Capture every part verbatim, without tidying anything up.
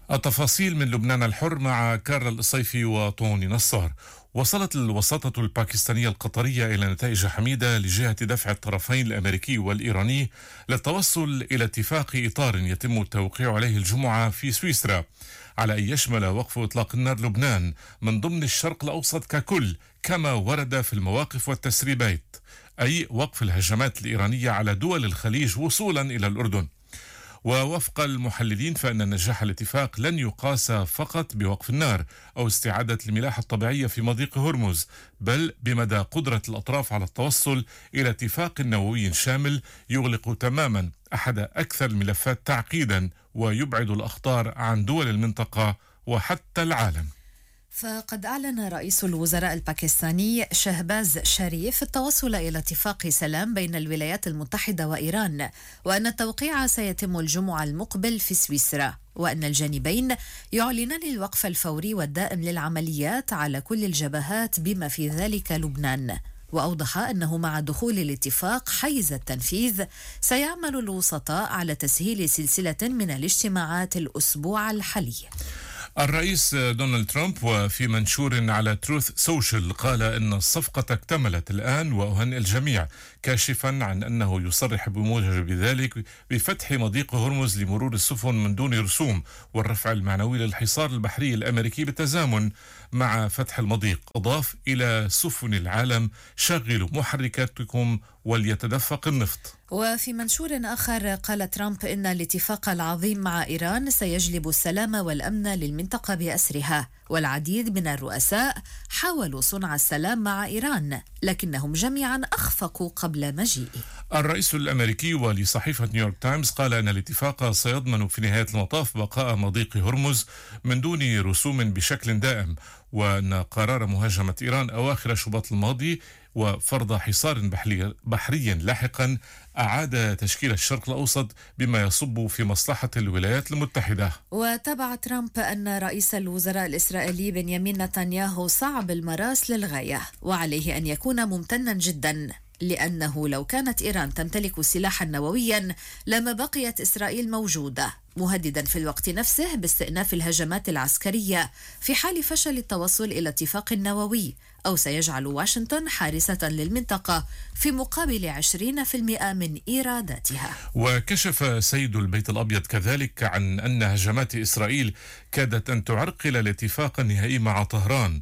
التفاصيل من لبنان الحر مع كارل الصيفي وطوني نصار. وصلت الوساطة الباكستانية القطرية إلى نتائج حميدة لجهة دفع الطرفين الأمريكي والإيراني للتوصل إلى اتفاق إطار يتم التوقيع عليه الجمعة في سويسرا، على أن يشمل وقف إطلاق النار لبنان من ضمن الشرق الأوسط ككل، كما ورد في المواقف والتسريبات، أي وقف الهجمات الإيرانية على دول الخليج وصولا إلى الأردن. ووفق المحللين فإن نجاح الاتفاق لن يقاس فقط بوقف النار أو استعادة الملاحة الطبيعية في مضيق هرمز، بل بمدى قدرة الأطراف على التوصل إلى اتفاق نووي شامل يغلق تماما أحد أكثر الملفات تعقيدا ويبعد الأخطار عن دول المنطقة وحتى العالم. فقد أعلن رئيس الوزراء الباكستاني شهباز شريف التوصل إلى اتفاق سلام بين الولايات المتحدة وإيران، وأن التوقيع سيتم الجمعة المقبل في سويسرا، وأن الجانبين يعلنان الوقف الفوري والدائم للعمليات على كل الجبهات بما في ذلك لبنان. وأوضح أنه مع دخول الاتفاق حيز التنفيذ سيعمل الوسطاء على تسهيل سلسلة من الاجتماعات الأسبوع الحالي. الرئيس دونالد ترامب وفي منشور على تروث سوشيال قال إن الصفقة اكتملت الآن وأهنئ الجميع، كاشفا عن أنه يصرح بموجب ذلك بفتح مضيق هرمز لمرور السفن من دون رسوم والرفع المعنوي للحصار البحري الأمريكي بالتزامن مع فتح المضيق. أضاف إلى سفن العالم: شغلوا محركاتكم وليتدفق النفط. وفي منشور آخر قال ترامب إن الاتفاق العظيم مع إيران سيجلب السلام والأمن للمنطقة بأسرها، والعديد من الرؤساء حاولوا صنع السلام مع إيران لكنهم جميعا أخفقوا قبل مجيئه. الرئيس الأمريكي ولصحيفة نيويورك تايمز قال أن الاتفاق سيضمن في نهاية المطاف بقاء مضيق هرمز من دون رسوم بشكل دائم، وأن قرار مهاجمة إيران أواخر شباط الماضي وفرض حصار بحري لاحقا أعاد تشكيل الشرق الأوسط بما يصب في مصلحة الولايات المتحدة. وتابع ترامب أن رئيس الوزراء الإسرائيلي بنيامين نتنياهو صعب المراس للغاية، وعليه أن يكون ممتنا جدا، لأنه لو كانت إيران تمتلك سلاحا نوويا لما بقيت إسرائيل موجودة، مهددا في الوقت نفسه باستئناف الهجمات العسكرية في حال فشل التوصل إلى اتفاق نووي، أو سيجعل واشنطن حارسة للمنطقة في مقابل عشرين بالمئة من إيراداتها. وكشف سيد البيت الأبيض كذلك عن أن هجمات إسرائيل كادت أن تعرقل الاتفاق النهائي مع طهران،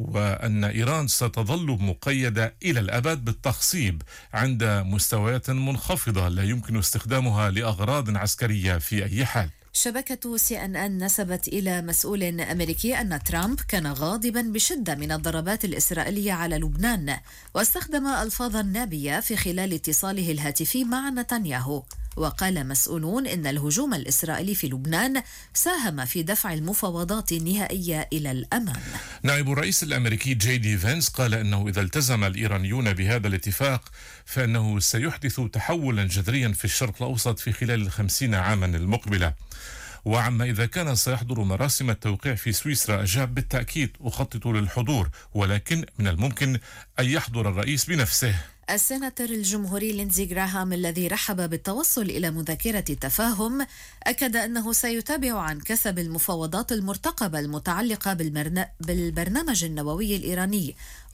وأن إيران ستظل مقيدة إلى الأبد بالتخصيب عند مستويات منخفضة لا يمكن استخدامها لأغراض عسكرية في أي حال. شبكة سي إن إن نسبت إلى مسؤول أمريكي أن ترامب كان غاضبا بشدة من الضربات الإسرائيلية على لبنان، واستخدم ألفاظا نابية في خلال اتصاله الهاتفي مع نتنياهو. وقال مسؤولون إن الهجوم الإسرائيلي في لبنان ساهم في دفع المفاوضات النهائية إلى الأمام. نائب الرئيس الأمريكي جي دي فينس قال إنه إذا التزم الإيرانيون بهذا الاتفاق فإنه سيحدث تحولا جذريا في الشرق الأوسط في خلال الخمسين عاما المقبلة. وعما إذا كان سيحضر مراسم التوقيع في سويسرا، أجاب: بالتأكيد أخطط للحضور، ولكن من الممكن أن يحضر الرئيس بنفسه. السيناتور الجمهوري لينزي جراهام الذي رحب بالتوصل إلى مذكرة تفاهم أكد أنه سيتابع عن كثب المفاوضات المرتقبة المتعلقة بالبرنامج النووي الإيراني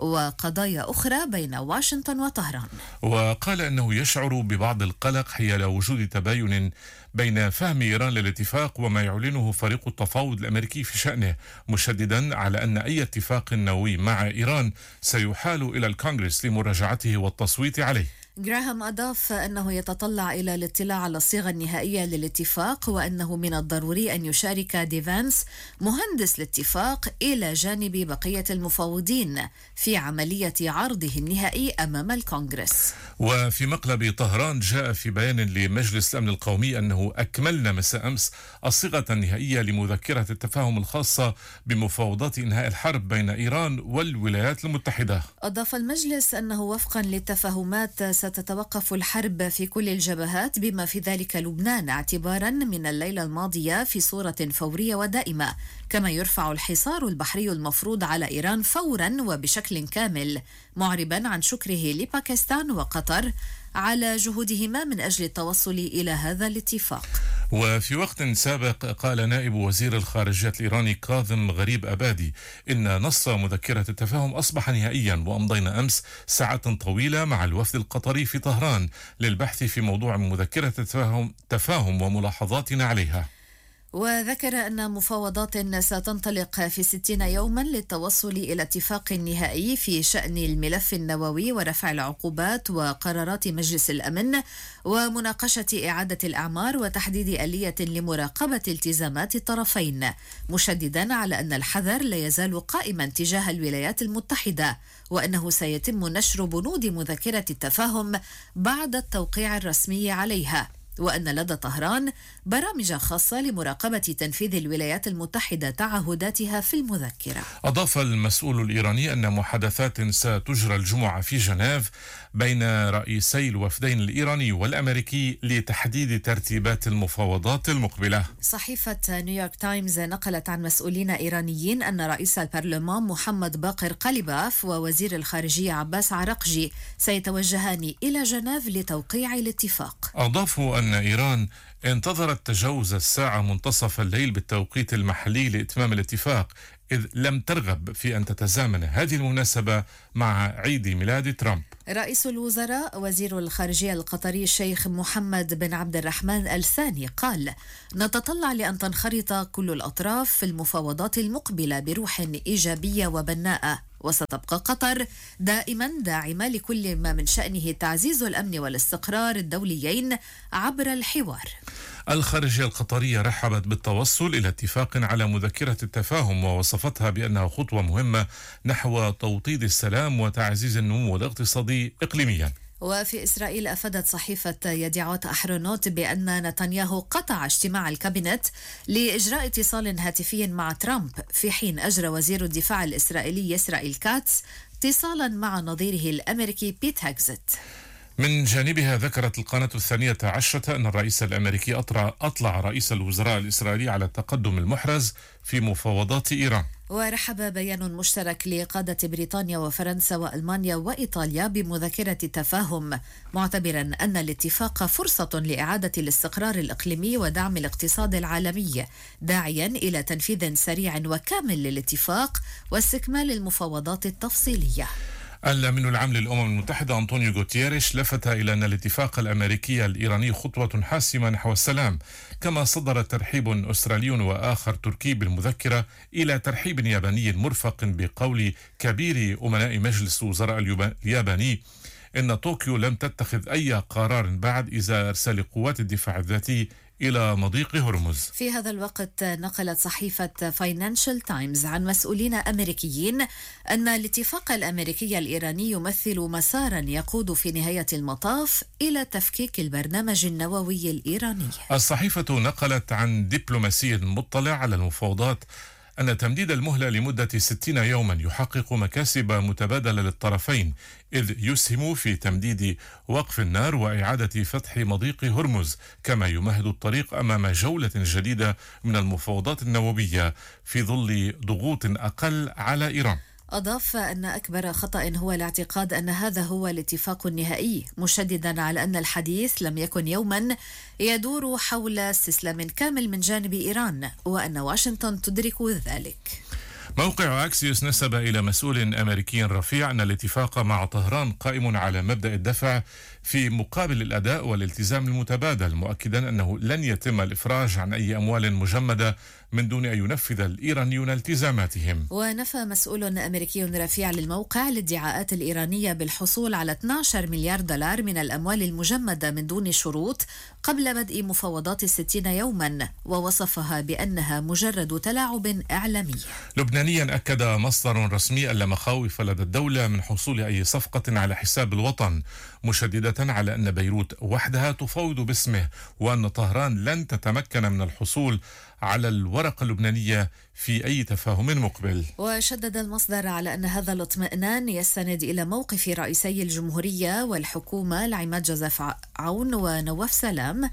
وقضايا أخرى بين واشنطن وطهران. وقال أنه يشعر ببعض القلق حيال وجود تباين بين فهم إيران للاتفاق وما يعلنه فريق التفاوض الأمريكي في شأنه، مشددا على أن أي اتفاق نووي مع إيران سيحال إلى الكونغرس لمراجعته والتصويت عليه. جراهام أضاف أنه يتطلع إلى الاطلاع على الصيغة النهائية للاتفاق، وأنه من الضروري أن يشارك ديفانس مهندس الاتفاق إلى جانب بقية المفاوضين في عملية عرضه النهائي أمام الكونغرس. وفي مقلب طهران جاء في بيان لمجلس الأمن القومي أنه أكملنا مساء أمس الصيغة النهائية لمذكرة التفاهم الخاصة بمفاوضات إنهاء الحرب بين إيران والولايات المتحدة. أضاف المجلس أنه وفقا للتفاهمات ستتوقف الحرب في كل الجبهات بما في ذلك لبنان اعتبارا من الليلة الماضية في صورة فورية ودائمة، كما يرفع الحصار البحري المفروض على إيران فورا وبشكل كامل، معربا عن شكره لباكستان وقطر على جهودهما من أجل التوصل إلى هذا الاتفاق. وفي وقت سابق قال نائب وزير الخارجية الإيراني كاظم غريب أبادي إن نص مذكرة التفاهم أصبح نهائيا، وأمضينا أمس ساعات طويلة مع الوفد القطري في طهران للبحث في موضوع مذكرة التفاهم تفاهم وملاحظاتنا عليها. وذكر أن مفاوضات ستنطلق في ستين يوما للتوصل إلى اتفاق نهائي في شأن الملف النووي ورفع العقوبات وقرارات مجلس الأمن ومناقشة إعادة الأعمار وتحديد آلية لمراقبة التزامات الطرفين، مشددا على أن الحذر لا يزال قائما تجاه الولايات المتحدة، وأنه سيتم نشر بنود مذكرة التفاهم بعد التوقيع الرسمي عليها، وأن لدى طهران برامج خاصة لمراقبة تنفيذ الولايات المتحدة تعهداتها في المذكرة. أضاف المسؤول الإيراني أن محادثات ستجرى الجمعة في جنيف بين رئيسي الوفدين الإيراني والأمريكي لتحديد ترتيبات المفاوضات المقبلة. صحيفة نيويورك تايمز نقلت عن مسؤولين إيرانيين أن رئيس البرلمان محمد باقر قليباف ووزير الخارجية عباس عرقجي سيتوجهان إلى جنيف لتوقيع الاتفاق. أضافوا أن إيران انتظرت تجاوز الساعة منتصف الليل بالتوقيت المحلي لإتمام الاتفاق، إذ لم ترغب في أن تتزامن هذه المناسبة مع عيد ميلاد ترامب. رئيس الوزراء وزير الخارجية القطري الشيخ محمد بن عبد الرحمن الثاني قال: نتطلع لأن تنخرط كل الأطراف في المفاوضات المقبلة بروح إيجابية وبناءة، وستبقى قطر دائما داعمة لكل ما من شأنه تعزيز الأمن والاستقرار الدوليين عبر الحوار. الخارجية القطرية رحبت بالتوصل إلى اتفاق على مذكرة التفاهم، ووصفتها بأنها خطوة مهمة نحو توطيد السلام وتعزيز النمو الاقتصادي إقليميا. وفي إسرائيل أفادت صحيفة يديعوت أحرونوت بأن نتنياهو قطع اجتماع الكابينت لإجراء اتصال هاتفي مع ترامب، في حين أجرى وزير الدفاع الإسرائيلي إسرائيل كاتس اتصالا مع نظيره الأمريكي بيت هاكزت. من جانبها ذكرت القناة الثانية عشرة أن الرئيس الأمريكي أطلع رئيس الوزراء الإسرائيلي على التقدم المحرز في مفاوضات إيران. ورحب بيان مشترك لقادة بريطانيا وفرنسا وألمانيا وإيطاليا بمذكرة التفاهم، معتبرا أن الاتفاق فرصة لإعادة الاستقرار الإقليمي ودعم الاقتصاد العالمي، داعيا إلى تنفيذ سريع وكامل للاتفاق واستكمال المفاوضات التفصيلية. الأمين العام للأمم المتحدة أنطونيو غوتيريش لفت إلى أن الاتفاق الأمريكي الإيراني خطوة حاسمة نحو السلام، كما صدر ترحيب أسترالي وآخر تركي بالمذكرة إلى ترحيب ياباني مرفق بقول كبير أمناء مجلس وزراء الياباني إن طوكيو لم تتخذ أي قرار بعد إزاء إرسال قوات الدفاع الذاتي إلى مضيق هرمز. في هذا الوقت نقلت صحيفة فاينانشال تايمز عن مسؤولين أمريكيين أن الاتفاق الأمريكي الإيراني يمثل مسارا يقود في نهاية المطاف إلى تفكيك البرنامج النووي الإيراني. الصحيفة نقلت عن دبلوماسي مطلع على المفاوضات أن تمديد المهلة لمدة ستين يوما يحقق مكاسب متبادلة للطرفين، إذ يسهم في تمديد وقف النار وإعادة فتح مضيق هرمز، كما يمهد الطريق أمام جولة جديدة من المفاوضات النووية في ظل ضغوط أقل على إيران. أضاف أن أكبر خطأ هو الاعتقاد أن هذا هو الاتفاق النهائي، مشددا على أن الحديث لم يكن يوما يدور حول استسلام كامل من جانب إيران، وأن واشنطن تدرك ذلك. موقع أكسيوس نسب إلى مسؤول أمريكي رفيع أن الاتفاق مع طهران قائم على مبدأ الدفع في مقابل الأداء والالتزام المتبادل، مؤكدا أنه لن يتم الإفراج عن أي أموال مجمدة من دون أن ينفذ الإيرانيون التزاماتهم. ونفى مسؤول أمريكي رفيع للموقع الادعاءات الإيرانية بالحصول على اثني عشر مليار دولار من الأموال المجمدة من دون شروط قبل بدء مفاوضات الستين يوما، ووصفها بأنها مجرد تلاعب إعلامي. لبنانيا أكد مصدر رسمي أن مخاوف لدى الدولة من حصول أي صفقة على حساب الوطن، مشددة على أن بيروت وحدها تفاوض باسمه، وأن طهران لن تتمكن من الحصول على الورقة اللبنانية في أي تفاهم مقبل. وشدد المصدر على أن هذا الاطمئنان يستند إلى موقف رئيسي الجمهورية والحكومة العماد جوزيف عون ونواف سلام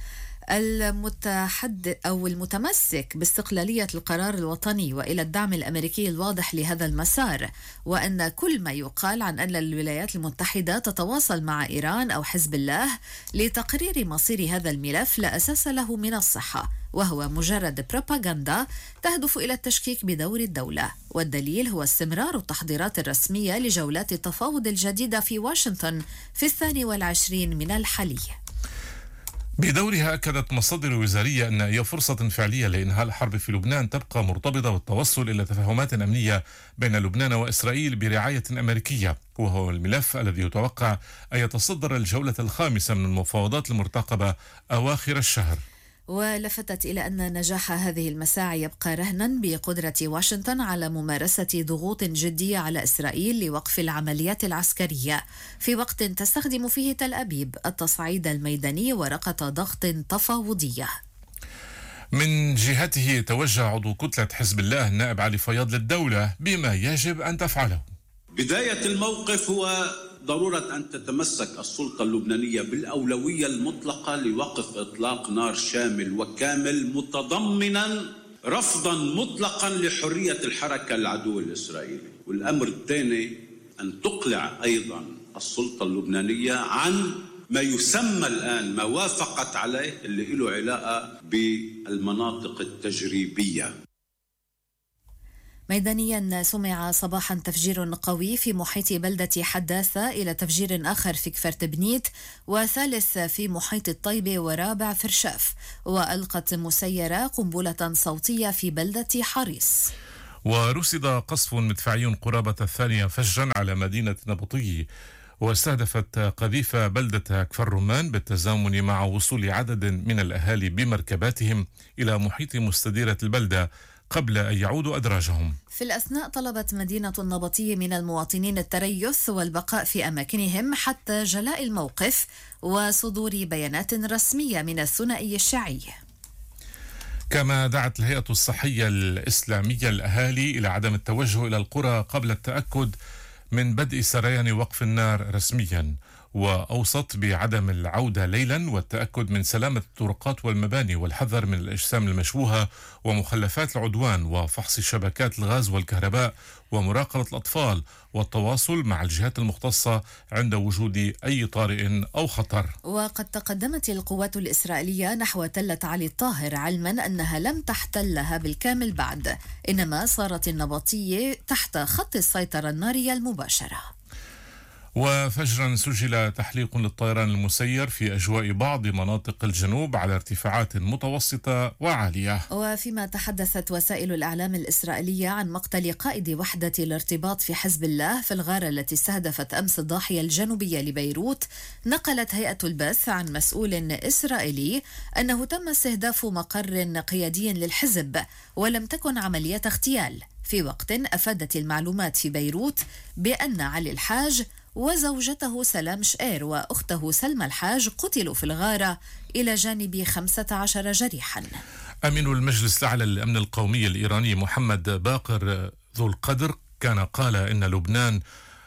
المتحد أو المتمسك باستقلالية القرار الوطني وإلى الدعم الأمريكي الواضح لهذا المسار، وأن كل ما يقال عن أن الولايات المتحدة تتواصل مع إيران أو حزب الله لتقرير مصير هذا الملف لا أساس له من الصحة، وهو مجرد بروباغندا تهدف إلى التشكيك بدور الدولة. والدليل هو استمرار التحضيرات الرسمية لجولات التفاوض الجديدة في واشنطن في الثاني والعشرين من الحلي. بدورها أكدت مصادر وزارية أن أي فرصة فعلية لإنهاء الحرب في لبنان تبقى مرتبطة بالتوصل إلى تفاهمات أمنية بين لبنان وإسرائيل برعاية أمريكية، وهو الملف الذي يتوقع أن يتصدر الجولة الخامسة من المفاوضات المرتقبة أواخر الشهر. ولفتت إلى أن نجاح هذه المساعي يبقى رهنا بقدرة واشنطن على ممارسة ضغوط جدية على إسرائيل لوقف العمليات العسكرية، في وقت تستخدم فيه تل أبيب التصعيد الميداني ورقة ضغط تفاوضية. من جهته توجه عضو كتلة حزب الله النائب علي فياض للدولة بما يجب أن تفعله. بداية الموقف هو ضرورة أن تتمسك السلطة اللبنانية بالأولوية المطلقة لوقف إطلاق نار شامل وكامل، متضمنا رفضا مطلقا لحرية الحركة العدو الإسرائيلي. والأمر الثاني أن تقلع أيضا السلطة اللبنانية عن ما يسمى الآن ما وافقت عليه اللي له علاقة بالمناطق التجريبية. ميدانيا سمع صباحا تفجير قوي في محيط بلدة حداثة إلى تفجير آخر في كفر تبنيت، وثالث في محيط الطيبة ورابع في رشاف، وألقت مسيرة قنبلة صوتية في بلدة حريص. ورصد قصف مدفعي قرابة الثانية فجرا على مدينة نبطي، واستهدفت قذيفة بلدة كفر رمان بالتزامن مع وصول عدد من الأهالي بمركباتهم إلى محيط مستديرة البلدة قبل أن يعودوا أدراجهم. في الأثناء طلبت مدينة النبطية من المواطنين التريث والبقاء في أماكنهم حتى جلاء الموقف وصدور بيانات رسمية من الثنائي الشيعي. كما دعت الهيئة الصحية الإسلامية الأهالي إلى عدم التوجه إلى القرى قبل التأكد من بدء سريان وقف النار رسميا، وأوصت بعدم العودة ليلا والتأكد من سلامة الطرقات والمباني والحذر من الأجسام المشبوهة ومخلفات العدوان وفحص شبكات الغاز والكهرباء ومراقبة الأطفال والتواصل مع الجهات المختصة عند وجود أي طارئ أو خطر. وقد تقدمت القوات الإسرائيلية نحو تلة علي الطاهر علما أنها لم تحتلها بالكامل بعد، إنما صارت النبطية تحت خط السيطرة النارية المباشرة. وفجرا سجل تحليق للطيران المسير في أجواء بعض مناطق الجنوب على ارتفاعات متوسطة وعالية. وفيما تحدثت وسائل الإعلام الإسرائيلية عن مقتل قائد وحدة الارتباط في حزب الله في الغارة التي استهدفت أمس الضاحية الجنوبية لبيروت، نقلت هيئة البث عن مسؤول إسرائيلي أنه تم استهداف مقر قيادي للحزب ولم تكن عملية اغتيال، في وقت أفادت المعلومات في بيروت بأن علي الحاج وزوجته سلام شقير وأخته سلمى الحاج قتلوا في الغارة إلى جانب خمسة عشر جريحا. أمين المجلس الأعلى للأمن القومي الإيراني محمد باقر ذو القدر كان قال إن لبنان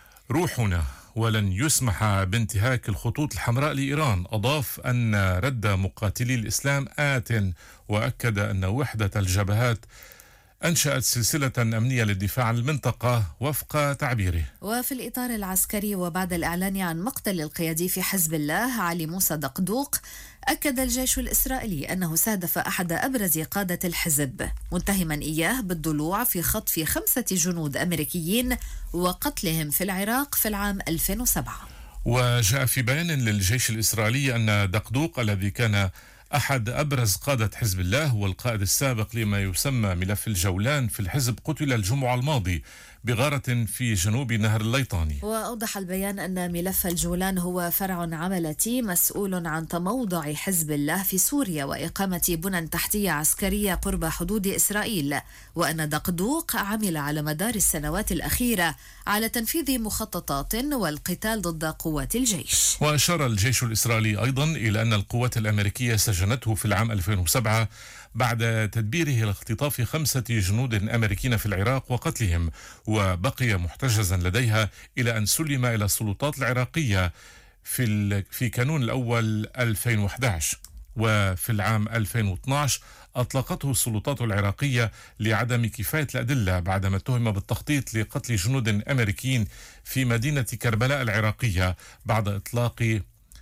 روحنا ولن يسمح بانتهاك الخطوط الحمراء لإيران. أضاف أن رد مقاتلي الإسلام آت، وأكد أن وحدة الجبهات أنشأت سلسلة أمنية للدفاع عن المنطقة وفق تعبيره. وفي الإطار العسكري وبعد الإعلان عن مقتل القيادي في حزب الله علي موسى دقدوق، أكد الجيش الإسرائيلي أنه استهدف أحد أبرز قادة الحزب متهما إياه بالضلوع في خطف خمسة جنود أمريكيين وقتلهم في العراق في العام ألفين وسبعة. وجاء في بيان للجيش الإسرائيلي أن دقدوق الذي كان أحد أبرز قادة حزب الله والقائد السابق لما يسمى ملف الجولان في الحزب قتل الجمعة الماضي بغارة في جنوب نهر الليطاني. وأوضح البيان أن ملف الجولان هو فرع عملتي مسؤول عن تموضع حزب الله في سوريا وإقامة بنى تحتية عسكرية قرب حدود إسرائيل، وأن دقدوق عمل على مدار السنوات الأخيرة على تنفيذ مخططات والقتال ضد قوات الجيش. وأشار الجيش الإسرائيلي أيضا إلى أن القوات الأمريكية سجنته في العام ألفين وسبعة بعد تدبيره لاختطاف خمسة جنود أمريكيين في العراق وقتلهم، وبقي محتجزا لديها إلى أن سلم إلى السلطات العراقية في في كانون الأول ألفين وأحد عشر. وفي العام ألفين واثني عشر أطلقته السلطات العراقية لعدم كفاية الأدلة بعدما اتهم بالتخطيط لقتل جنود أمريكيين في مدينة كربلاء العراقية. بعد إطلاق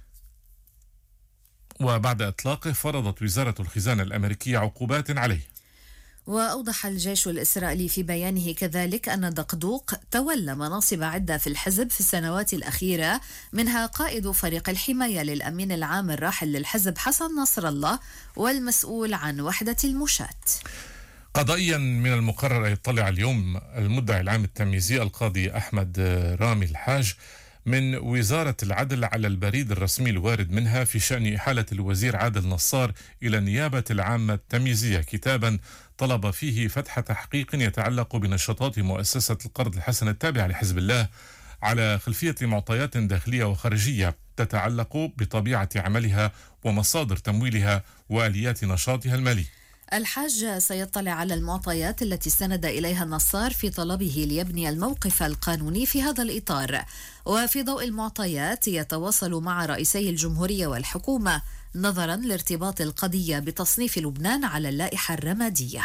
وبعد إطلاقه فرضت وزارة الخزانة الأمريكية عقوبات عليه. وأوضح الجيش الإسرائيلي في بيانه كذلك أن دقدوق تولى مناصب عدة في الحزب في السنوات الأخيرة، منها قائد فريق الحماية للأمين العام الراحل للحزب حسن نصر الله والمسؤول عن وحدة المشاة. قضائيا من المقرر أن يطلع اليوم المدعي العام التمييزي القاضي أحمد رامي الحاج من وزارة العدل على البريد الرسمي الوارد منها في شأن إحالة الوزير عادل نصار إلى النيابة العامة التمييزية، كتابا طلب فيه فتح تحقيق يتعلق بنشاطات مؤسسة القرض الحسن التابعة لحزب الله على خلفية معطيات داخلية وخارجية تتعلق بطبيعة عملها ومصادر تمويلها وآليات نشاطها المالي. الحاج سيطلع على المعطيات التي استند إليها النصار في طلبه ليبني الموقف القانوني في هذا الإطار، وفي ضوء المعطيات يتواصل مع رئيسي الجمهورية والحكومة نظرا لارتباط القضية بتصنيف لبنان على اللائحة الرمادية.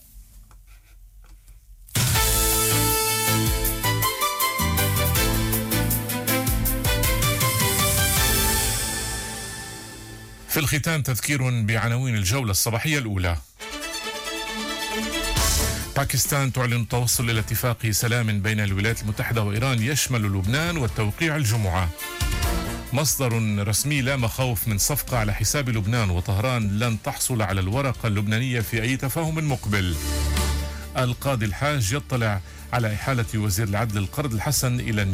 في الختام تذكير بعناوين الجولة الصباحية الأولى. باكستان تعلن التوصل إلى اتفاق سلام بين الولايات المتحدة وإيران يشمل لبنان والتوقيع الجمعة. مصدر رسمي: لا مخاوف من صفقة على حساب لبنان، وطهران لن تحصل على الورقة اللبنانية في أي تفاهم مقبل. القاضي الحاج يطلع على إحالة وزير العدل القرض الحسن إلى